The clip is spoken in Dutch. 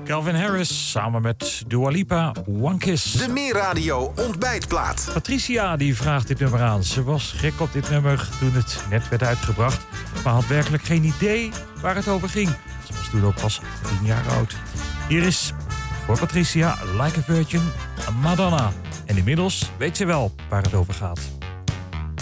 Calvin Harris samen met Dua Lipa, One Kiss. De Meer-radio ontbijtplaat. Patricia die vraagt dit nummer aan. Ze was gek op dit nummer toen het net werd uitgebracht, maar had werkelijk geen idee waar het over ging. Ze was toen ook pas 10 jaar oud. Hier is voor Patricia Like a Virgin, Madonna. En inmiddels weet ze wel waar het over gaat.